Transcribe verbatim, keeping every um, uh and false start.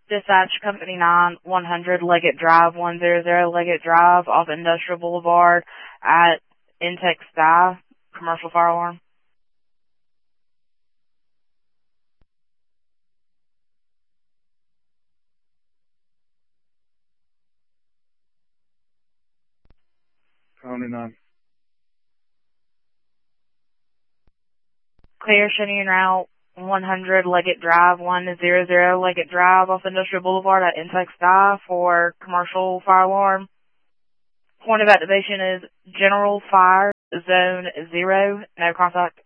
Dispatch Company nine, one hundred Leggett Drive, one hundred Leggett Drive off Industrial Boulevard at Intex Sky, commercial fire alarm. County nine. Clear shutting route, one hundred Leggett Drive, one hundred Leggett Drive off Industrial Boulevard at Intex Sky for commercial fire alarm. Point of activation is General Fire Zone zero, no contact.